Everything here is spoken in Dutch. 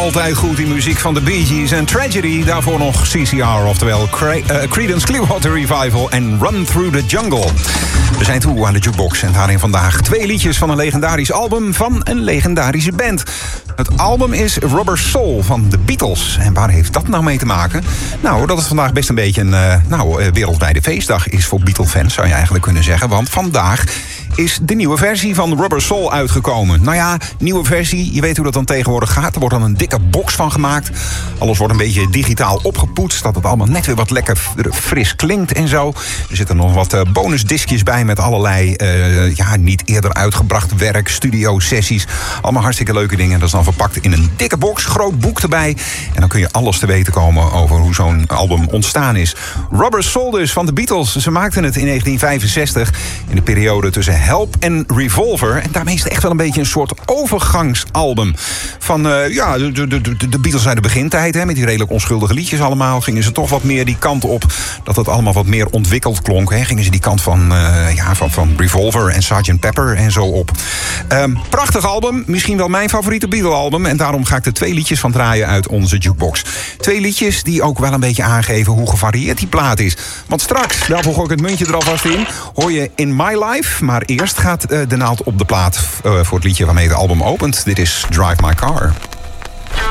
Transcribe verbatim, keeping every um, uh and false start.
altijd goed, die muziek van de Bee Gees en Tragedy. Daarvoor nog C C R, oftewel Cre- uh, Creedence Clearwater Revival en Run Through the Jungle. We zijn toe aan de jukebox en daarin vandaag twee liedjes van een legendarisch album van een legendarische band. Het album is Rubber Soul van de Beatles. En waar heeft dat nou mee te maken? Nou, dat het vandaag best een beetje een uh, nou, uh, wereldwijde feestdag is voor Beatle-fans, zou je eigenlijk kunnen zeggen. Want vandaag is de nieuwe versie van Rubber Soul uitgekomen. Nou ja, nieuwe versie, je weet hoe dat dan tegenwoordig gaat. Er wordt dan een dikke box van gemaakt. Alles wordt een beetje digitaal opgepoetst, dat het allemaal net weer wat lekker fris klinkt en zo. Er zitten nog wat uh, bonusdiskjes bij met allerlei uh, ja, niet eerder uitgebracht werk, studio-sessies. Allemaal hartstikke leuke dingen. Dat is dan verpakt in een dikke box, groot boek erbij. En dan kun je alles te weten komen over hoe zo'n album ontstaan is. Rubber Soul dus, van de Beatles. Ze maakten het in negentien vijfenzestig in de periode tussen Help en Revolver. En daarmee is het echt wel een beetje een soort overgangsalbum. Van, uh, ja, de, de, de, de Beatles uit de begintijd, hè, met die redelijk onschuldige liedjes allemaal, gingen ze toch wat meer die kant op, dat het allemaal wat meer ontwikkeld klonk. Hè. Gingen ze die kant van, uh, ja, van, van Revolver en sergeant Pepper en zo op. Um, prachtig album, misschien wel mijn favoriete Beatle-album. En daarom ga ik er twee liedjes van draaien uit onze jukebox. Twee liedjes die ook wel een beetje aangeven hoe gevarieerd die plaat is. Want straks, daarvoor gooi ik het muntje er alvast in, hoor je In My Life. Maar eerst gaat uh, de naald op de plaat uh, voor het liedje waarmee het album opent. Dit is Drive My Car.